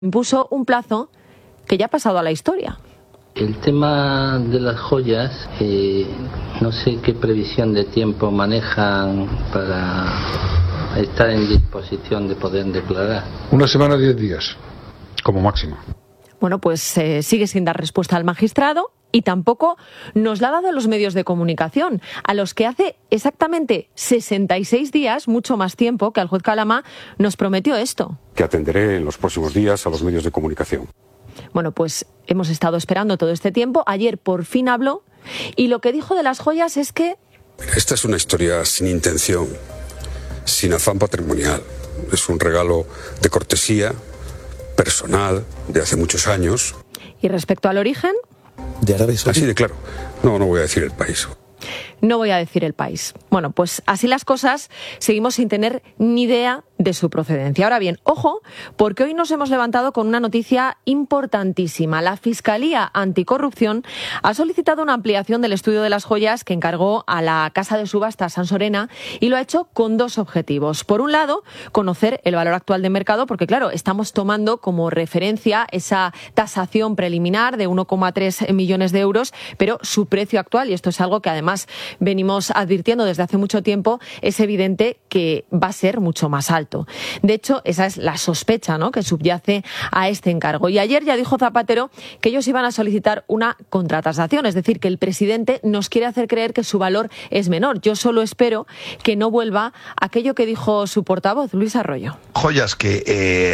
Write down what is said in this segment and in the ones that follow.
impuso un plazo que ya ha pasado a la historia. El tema de las joyas, no sé qué previsión de tiempo manejan para estar en disposición de poder declarar. 1 semana, 10 días, como máximo. Bueno, pues sigue sin dar respuesta al magistrado y tampoco nos la ha dado a los medios de comunicación, a los que hace exactamente 66 días, mucho más tiempo, que al juez Calamá nos prometió esto. Que atenderé en los próximos días a los medios de comunicación. Bueno, pues hemos estado esperando todo este tiempo. Ayer por fin habló y lo que dijo de las joyas es que... Esta es una historia sin intención, sin afán patrimonial. Es un regalo de cortesía, personal, de hace muchos años. ¿Y respecto al origen? De Arabia Saudí. Así de claro. No voy a decir el país. No voy a decir el país. Bueno, pues así las cosas, seguimos sin tener ni idea de su procedencia. Ahora bien, ojo, porque hoy nos hemos levantado con una noticia importantísima. La Fiscalía Anticorrupción ha solicitado una ampliación del estudio de las joyas que encargó a la casa de subastas San Sorena y lo ha hecho con 2 objetivos. Por un lado, conocer el valor actual de mercado, porque claro, estamos tomando como referencia esa tasación preliminar de 1,3 millones de euros, pero su precio actual, y esto es algo que además venimos advirtiendo desde hace mucho tiempo, es evidente que va a ser mucho más alto. De hecho, esa es la sospecha, ¿no?, que subyace a este encargo. Y ayer ya dijo Zapatero que ellos iban a solicitar una contratasación, es decir, que el presidente nos quiere hacer creer que su valor es menor. Yo solo espero que no vuelva aquello que dijo su portavoz, Luis Arroyo. Joyas que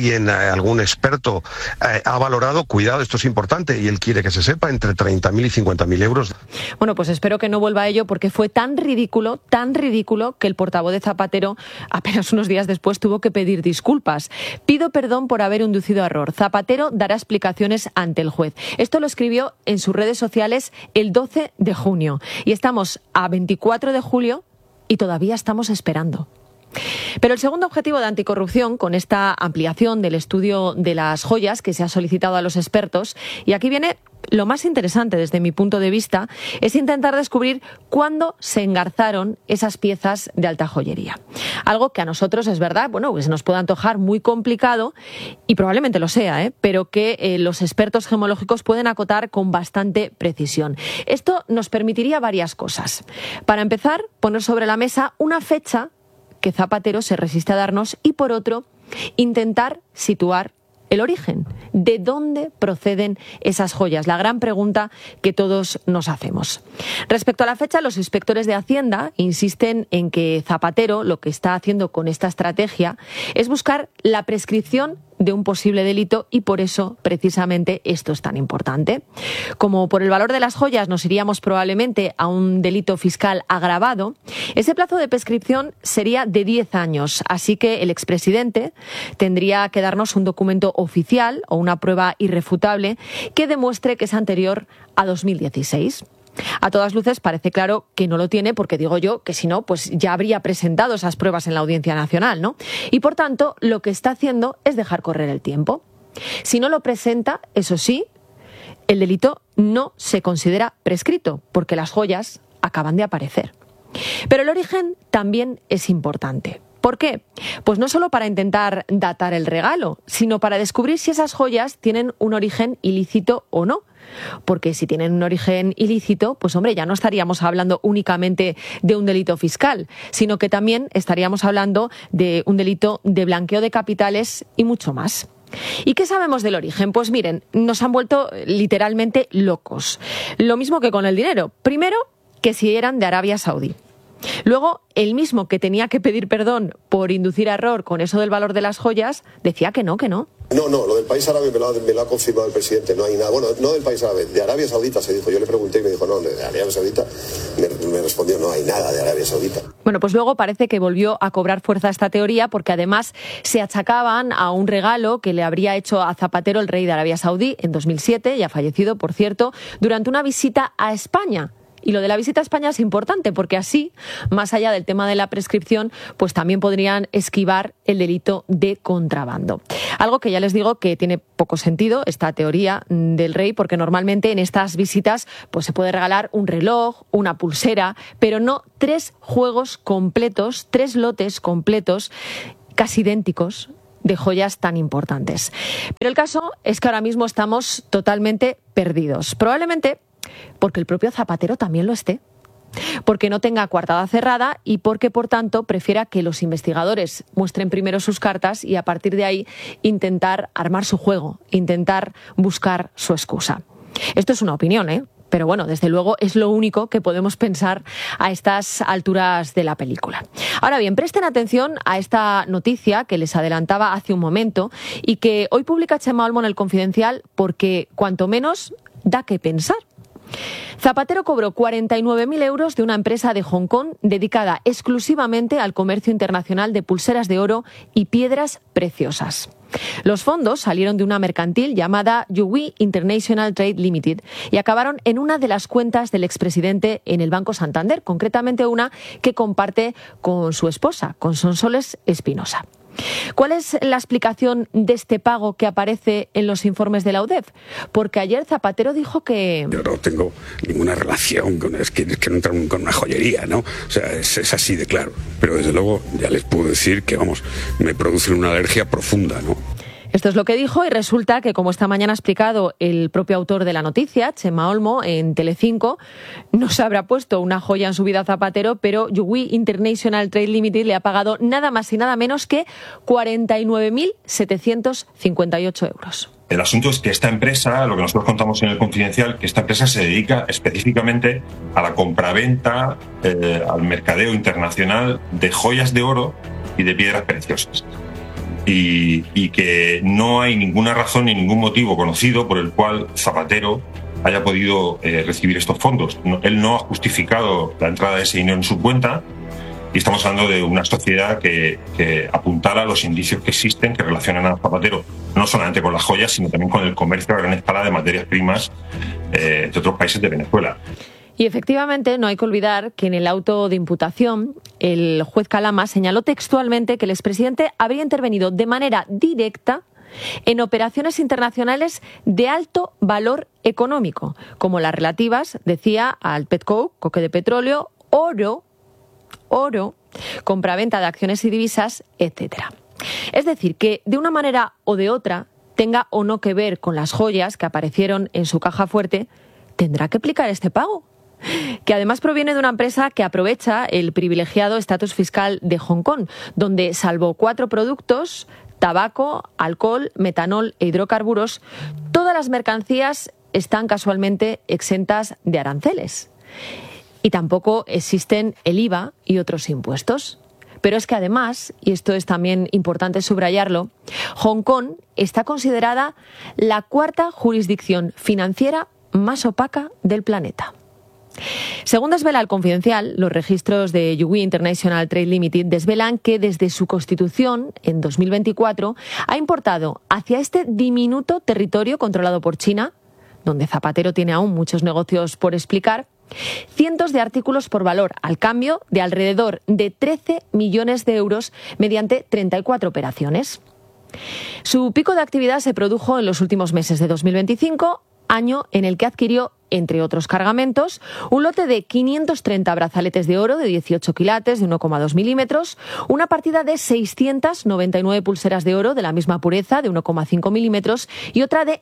algún experto ha valorado, cuidado, esto es importante, y él quiere que se sepa, entre 30.000 y 50.000 euros. Bueno, pues espero que no vuelva a ello porque fue tan ridículo que el portavoz de Zapatero apenas unos días después tuvo que pedir disculpas. Pido perdón por haber inducido a error. Zapatero dará explicaciones ante el juez. Esto lo escribió en sus redes sociales el 12 de junio. Y estamos a 24 de julio y todavía estamos esperando. Pero el segundo objetivo de Anticorrupción, con esta ampliación del estudio de las joyas que se ha solicitado a los expertos, y aquí viene lo más interesante desde mi punto de vista, es intentar descubrir cuándo se engarzaron esas piezas de alta joyería. Algo que a nosotros es verdad, bueno, pues nos puede antojar muy complicado, y probablemente lo sea, pero que los expertos gemológicos pueden acotar con bastante precisión. Esto nos permitiría varias cosas. Para empezar, poner sobre la mesa una fecha que Zapatero se resiste a darnos y, por otro, intentar situar el origen. ¿De dónde proceden esas joyas? La gran pregunta que todos nos hacemos. Respecto a la fecha, los inspectores de Hacienda insisten en que Zapatero lo que está haciendo con esta estrategia es buscar la prescripción de un posible delito y por eso, precisamente, esto es tan importante. Como por el valor de las joyas nos iríamos probablemente a un delito fiscal agravado, ese plazo de prescripción sería de 10 años, así que el expresidente tendría que darnos un documento oficial o una prueba irrefutable que demuestre que es anterior a 2016. A todas luces parece claro que no lo tiene, porque digo yo que si no, pues ya habría presentado esas pruebas en la Audiencia Nacional, ¿no? Y por tanto, lo que está haciendo es dejar correr el tiempo. Si no lo presenta, eso sí, el delito no se considera prescrito, porque las joyas acaban de aparecer. Pero el origen también es importante. ¿Por qué? Pues no solo para intentar datar el regalo, sino para descubrir si esas joyas tienen un origen ilícito o no. Porque si tienen un origen ilícito, pues hombre, ya no estaríamos hablando únicamente de un delito fiscal, sino que también estaríamos hablando de un delito de blanqueo de capitales y mucho más. ¿Y qué sabemos del origen? Pues miren, nos han vuelto literalmente locos. Lo mismo que con el dinero. Primero, que si eran de Arabia Saudí. Luego, el mismo que tenía que pedir perdón por inducir a error con eso del valor de las joyas, decía que no. No, lo del país árabe me lo ha confirmado el presidente, no hay nada. Bueno, no del país árabe, de Arabia Saudita se dijo. Yo le pregunté y me dijo, no, de Arabia Saudita. Me respondió, no hay nada de Arabia Saudita. Bueno, pues luego parece que volvió a cobrar fuerza esta teoría porque además se achacaban a un regalo que le habría hecho a Zapatero el rey de Arabia Saudí en 2007, ya fallecido, por cierto, durante una visita a España. Y lo de la visita a España es importante porque así, más allá del tema de la prescripción, pues también podrían esquivar el delito de contrabando. Algo que ya les digo que tiene poco sentido, esta teoría del rey, porque normalmente en estas visitas pues se puede regalar un reloj, una pulsera, pero no 3 juegos completos, 3 lotes completos, casi idénticos, de joyas tan importantes. Pero el caso es que ahora mismo estamos totalmente perdidos. Probablemente porque el propio Zapatero también lo esté. Porque no tenga coartada cerrada y porque, por tanto, prefiera que los investigadores muestren primero sus cartas y a partir de ahí intentar armar su juego, intentar buscar su excusa. Esto es una opinión, pero bueno, desde luego es lo único que podemos pensar a estas alturas de la película. Ahora bien, presten atención a esta noticia que les adelantaba hace un momento y que hoy publica Chema Olmo en El Confidencial porque, cuanto menos, da que pensar. Zapatero cobró 49.000 euros de una empresa de Hong Kong dedicada exclusivamente al comercio internacional de pulseras de oro y piedras preciosas. Los fondos salieron de una mercantil llamada Yugui International Trade Limited y acabaron en una de las cuentas del expresidente en el Banco Santander, concretamente una que comparte con su esposa, con Sonsoles Espinosa. ¿Cuál es la explicación de este pago que aparece en los informes de la UDEF? Porque ayer Zapatero dijo que... Yo no tengo ninguna relación con... Es que no entra con una joyería, ¿no? O sea, es así de claro. Pero desde luego ya les puedo decir que, vamos, me producen una alergia profunda, ¿no? Esto es lo que dijo y resulta que, como esta mañana ha explicado el propio autor de la noticia, Chema Olmo, en Telecinco, no se habrá puesto una joya en su vida Zapatero, pero Yugui International Trade Limited le ha pagado nada más y nada menos que 49.758 euros. El asunto es que esta empresa, lo que nosotros contamos en El Confidencial, que esta empresa se dedica específicamente a la compraventa, al mercadeo internacional de joyas de oro y de piedras preciosas. Y que no hay ninguna razón ni ningún motivo conocido por el cual Zapatero haya podido recibir estos fondos. Él no ha justificado la entrada de ese dinero en su cuenta y estamos hablando de una sociedad que apuntala los indicios que existen que relacionan a Zapatero no solamente con las joyas, sino también con el comercio a gran escala de materias primas de otros países de Venezuela. Y efectivamente no hay que olvidar que en el auto de imputación el juez Calama señaló textualmente que el expresidente habría intervenido de manera directa en operaciones internacionales de alto valor económico, como las relativas, decía, al petcoke, coque de petróleo, oro, compraventa de acciones y divisas, etcétera. Es decir, que de una manera o de otra, tenga o no que ver con las joyas que aparecieron en su caja fuerte, tendrá que aplicar este pago, que además proviene de una empresa que aprovecha el privilegiado estatus fiscal de Hong Kong, donde, salvo 4 productos, tabaco, alcohol, metanol e hidrocarburos, todas las mercancías están casualmente exentas de aranceles. Y tampoco existen el IVA y otros impuestos. Pero es que además, y esto es también importante subrayarlo, Hong Kong está considerada la 4ª jurisdicción financiera más opaca del planeta. Según desvela El Confidencial, los registros de Yugui International Trade Limited desvelan que desde su constitución, en 2024, ha importado hacia este diminuto territorio controlado por China, donde Zapatero tiene aún muchos negocios por explicar, cientos de artículos por valor al cambio de alrededor de 13 millones de euros mediante 34 operaciones. Su pico de actividad se produjo en los últimos meses de 2025, año en el que adquirió, entre otros cargamentos, un lote de 530 brazaletes de oro de 18 quilates de 1,2 milímetros, una partida de 699 pulseras de oro de la misma pureza de 1,5 milímetros y otra de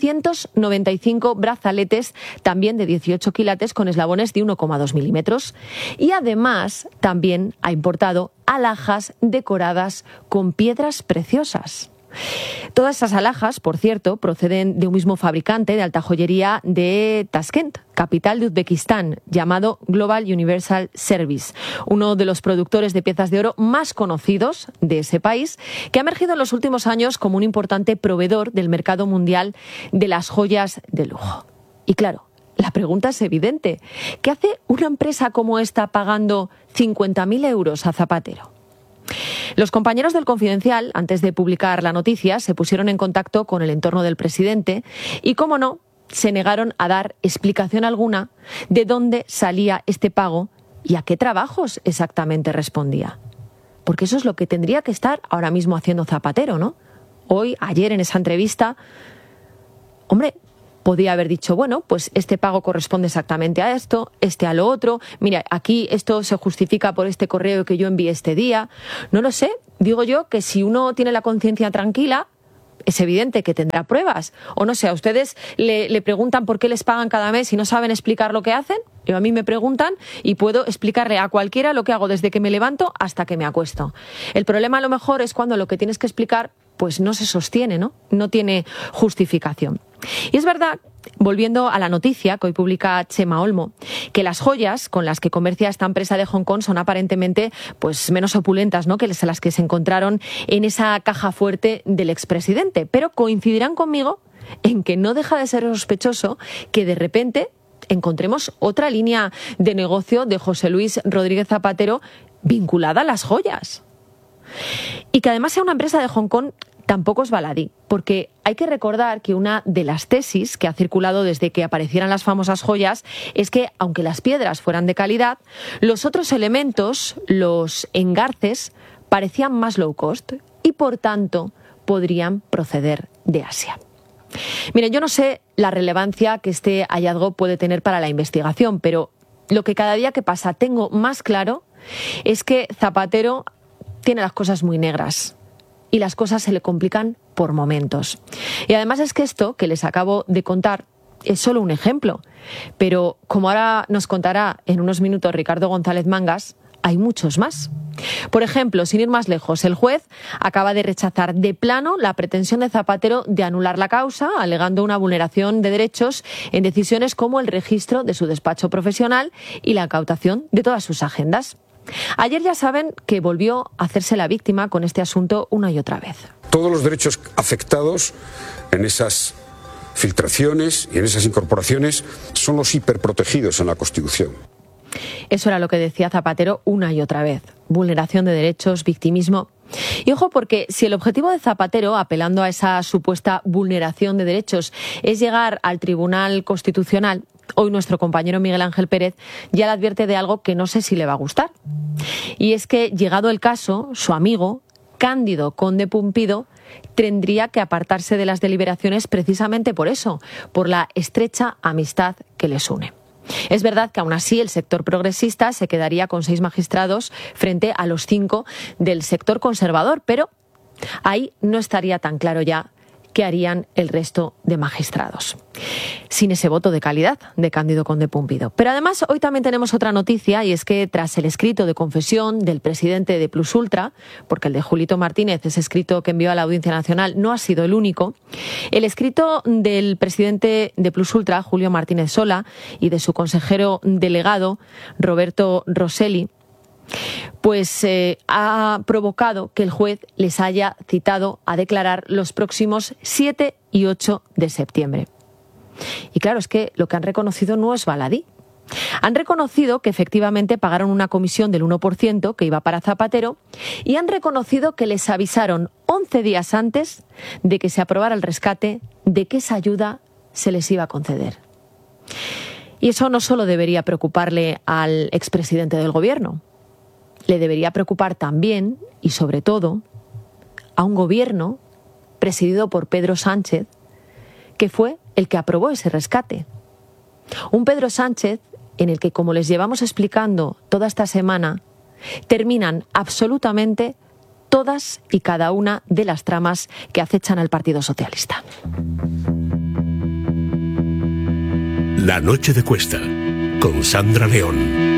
995 brazaletes también de 18 quilates con eslabones de 1,2 milímetros. Y además también ha importado alhajas decoradas con piedras preciosas. Todas esas alhajas, por cierto, proceden de un mismo fabricante de alta joyería de Tashkent, capital de Uzbekistán, llamado Global Universal Service, uno de los productores de piezas de oro más conocidos de ese país, que ha emergido en los últimos años como un importante proveedor del mercado mundial de las joyas de lujo. Y claro, la pregunta es evidente. ¿Qué hace una empresa como esta pagando 50.000 euros a Zapatero? Los compañeros del Confidencial, antes de publicar la noticia, se pusieron en contacto con el entorno del presidente y, cómo no, se negaron a dar explicación alguna de dónde salía este pago y a qué trabajos exactamente respondía. Porque eso es lo que tendría que estar ahora mismo haciendo Zapatero, ¿no? Hoy, ayer, en esa entrevista, hombre, podía haber dicho, bueno, pues este pago corresponde exactamente a esto, este a lo otro, mira, aquí esto se justifica por este correo que yo envié este día. No lo sé, digo yo que si uno tiene la conciencia tranquila, es evidente que tendrá pruebas. O no sé, a ustedes le preguntan por qué les pagan cada mes y no saben explicar lo que hacen. A mí me preguntan y puedo explicarle a cualquiera lo que hago desde que me levanto hasta que me acuesto. El problema a lo mejor es cuando lo que tienes que explicar pues no se sostiene, ¿no? No tiene justificación. Y es verdad, volviendo a la noticia que hoy publica Chema Olmo, que las joyas con las que comercia esta empresa de Hong Kong son aparentemente pues menos opulentas, ¿no?, que las que se encontraron en esa caja fuerte del expresidente. Pero coincidirán conmigo en que no deja de ser sospechoso que de repente encontremos otra línea de negocio de José Luis Rodríguez Zapatero vinculada a las joyas. Y que además sea una empresa de Hong Kong tampoco es baladí, porque hay que recordar que una de las tesis que ha circulado desde que aparecieran las famosas joyas es que, aunque las piedras fueran de calidad, los otros elementos, los engarces, parecían más low cost y, por tanto, podrían proceder de Asia. Miren, yo no sé la relevancia que este hallazgo puede tener para la investigación, pero lo que cada día que pasa tengo más claro es que Zapatero tiene las cosas muy negras y las cosas se le complican por momentos. Y además es que esto que les acabo de contar es solo un ejemplo, pero como ahora nos contará en unos minutos Ricardo González Mangas, hay muchos más. Por ejemplo, sin ir más lejos, el juez acaba de rechazar de plano la pretensión de Zapatero de anular la causa, alegando una vulneración de derechos en decisiones como el registro de su despacho profesional y la incautación de todas sus agendas. Ayer ya saben que volvió a hacerse la víctima con este asunto una y otra vez. Todos los derechos afectados en esas filtraciones y en esas incorporaciones son los hiperprotegidos en la Constitución. Eso era lo que decía Zapatero una y otra vez. Vulneración de derechos, victimismo. Y ojo, porque si el objetivo de Zapatero, apelando a esa supuesta vulneración de derechos, es llegar al Tribunal Constitucional, hoy nuestro compañero Miguel Ángel Pérez ya le advierte de algo que no sé si le va a gustar. Y es que, llegado el caso, su amigo, Cándido Conde Pumpido, tendría que apartarse de las deliberaciones precisamente por eso, por la estrecha amistad que les une. Es verdad que aún así el sector progresista se quedaría con 6 magistrados frente a los 5 del sector conservador, pero ahí no estaría tan claro ya qué harían el resto de magistrados, sin ese voto de calidad de Cándido Conde Pumpido. Pero además hoy también tenemos otra noticia, y es que tras el escrito de confesión del presidente de Plus Ultra, porque el de Julito Martínez, ese escrito que envió a la Audiencia Nacional, no ha sido el único, el escrito del presidente de Plus Ultra, Julio Martínez Sola, y de su consejero delegado, Roberto Rosselli, pues ha provocado que el juez les haya citado a declarar los próximos 7 y 8 de septiembre. Y claro, es que lo que han reconocido no es baladí. Han reconocido que efectivamente pagaron una comisión del 1% que iba para Zapatero y han reconocido que les avisaron 11 días antes de que se aprobara el rescate de que esa ayuda se les iba a conceder. Y eso no solo debería preocuparle al expresidente del gobierno, le debería preocupar también, y sobre todo, a un gobierno presidido por Pedro Sánchez, que fue el que aprobó ese rescate. Un Pedro Sánchez en el que, como les llevamos explicando toda esta semana, terminan absolutamente todas y cada una de las tramas que acechan al Partido Socialista. La noche de Cuesta, con Sandra León.